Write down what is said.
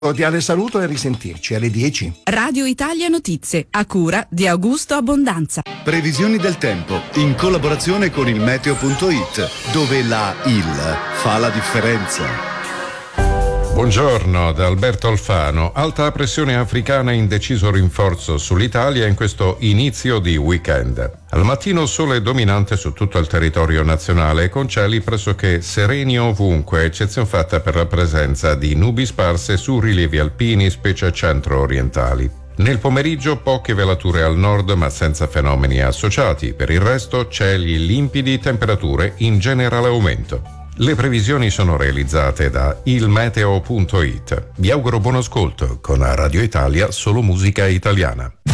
Cordiale saluto e risentirci alle 10. Radio Italia Notizie, a cura di Augusto Abbondanza. Previsioni del tempo in collaborazione con il meteo.it, dove la IL fa la differenza. Buongiorno da Alberto Alfano. Alta pressione africana in deciso rinforzo sull'Italia in questo inizio di weekend. Al mattino sole dominante su tutto il territorio nazionale con cieli pressoché sereni ovunque, eccezione fatta per la presenza di nubi sparse su rilievi alpini, specie centro-orientali. Nel pomeriggio poche velature al nord ma senza fenomeni associati. Per il resto cieli limpidi, temperature in generale aumento. Le previsioni sono realizzate da ilmeteo.it. Vi auguro buon ascolto con Radio Italia, solo musica italiana.